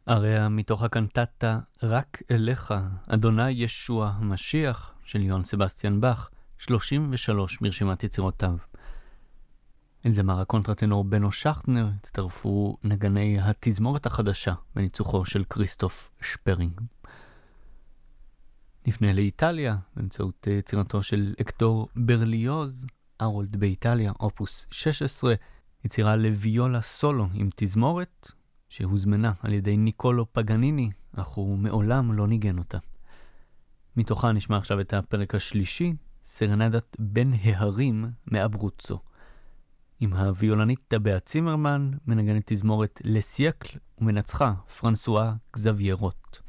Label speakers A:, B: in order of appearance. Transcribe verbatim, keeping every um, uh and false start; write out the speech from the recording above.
A: הרי מתוך הקנטטה רק אליך, אדוני ישוע המשיח של יוהאן סבסטיאן באך, שלושים ושלוש ברשימת יצירותיו. אל זמר הקונטרטנור בנו שכטנר הצטרפו נגני התזמורת החדשה בניצוחו של כריסטוף שפרינג. נפנה לאיטליה באמצעות יצירתו של אקטור ברליוז, ארולד באיטליה, אופוס שש עשרה, יצירה לוויולה סולו עם תזמורת שהוזמנה על ידי ניקולו פגניני, אך הוא מעולם לא ניגן אותה. מתוכה נשמע עכשיו את הפרק השלישי, סרנדת בן ההרים מאברוצו. עם הוויולנית טבעה צימרמן, מנגנת תזמורת לסייקל ומנצחה פרנסואה גזביירוט.